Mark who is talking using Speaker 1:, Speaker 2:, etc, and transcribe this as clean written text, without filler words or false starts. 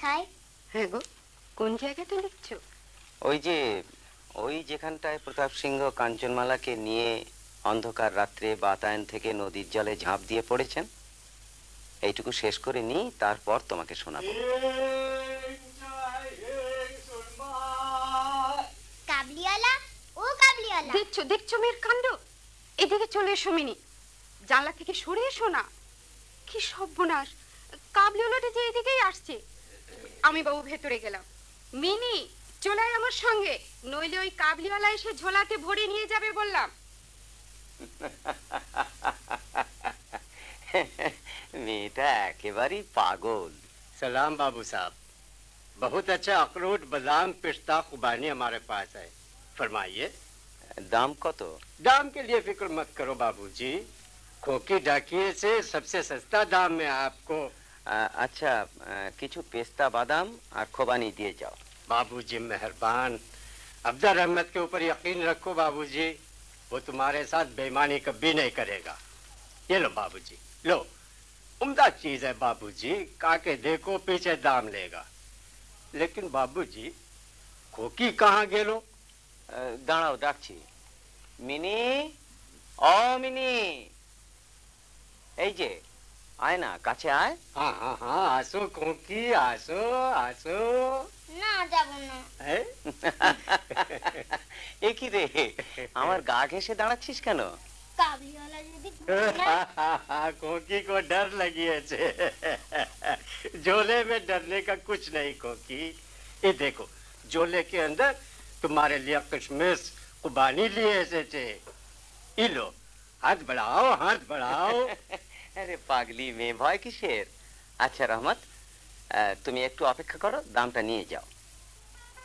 Speaker 1: দেখায়।
Speaker 2: হ্যাঁ গো, কোন জায়গাটা লিখছো?
Speaker 3: ওই যে ওই যেখানটায় প্রতাপ সিংহ কাঞ্চনমালাকে নিয়ে অন্ধকার রাত্রে বাতায়ন থেকে নদীর জলে ঝাঁপ দিয়ে পড়েছেন, এইটুকু শেষ করে নি, তারপর তোমাকে শোনাবো।
Speaker 1: কাবলিওয়ালা, ও কাবলিওয়ালা।
Speaker 2: দেখছো দেখছো মেয়ের কাণ্ড। এদিকে চলে এসো মিনি, জানলা থেকে সরে এসো না। কি সর্বনাশ, কাবলিওয়ালাটা যে এদিকেই আসছে। আমি বাবু ভেতরে গেলাম। মিনি, চলে আয় আমার সঙ্গে, নইলে ওই কাবলিওয়ালা এসে ঝোলাতে ভরে নিয়ে যাবে বললাম।
Speaker 3: মেয়েটা একেবারেই পাগল।
Speaker 4: सलाम बाबू साहब, बहुत अच्छा अखरोट बादाम पिस्ता खुबानी हमारे पास है, फरमाइए।
Speaker 3: দাম কত?
Speaker 4: दाम के लिए फिक्र मत करो बाबूजी, खोकी डाकिए से सबसे सस्ता दाम में आपको।
Speaker 3: আচ্ছা, কিছু পেস্তা বাদাম আর খোবানি দিয়ে যাও।
Speaker 4: बाबूजी मेहरबान, अफजल अहमद के ऊपर यकीन रखो बाबूजी, वो तुम्हारे साथ बेईमानी कभी नहीं करेगा। ये लो बाबूजी, लो, उम्दा चीज है बाबूजी, काके देखो पीछे दाम लेगा। लेकिन बाबूजी, खोकी कहाँ गेलो?
Speaker 3: দাঁড়াও, ডাকছি। মিনি, ও মিনি, এই যে, আয় না, কাছে আয়।
Speaker 4: हाँ हाँ हाँ, आसो खोकी, आसो आसो।
Speaker 1: না যাব না।
Speaker 4: है?
Speaker 3: এ কি রে, আমার গা ঘেঁষে দাঁড়াচ্ছিস কেন?
Speaker 1: কাবলিওয়ালা যদি ঘুরে না,
Speaker 4: खोकी को डर लगी है छे। झोले में डरने का कुछ नहीं खोकी, ये देखो झोले के अंदर तुम्हारे लिए किशमिश कुबानी लिए से थे। ये लो, हाथ बढ़ाओ हाथ बढ़ाओ।
Speaker 3: আরে পাগলি মেয়ে, ভয় কিসের? আচ্ছা রহমত, তুমি একটু অপেক্ষা করো, দামটা নিয়ে যাও।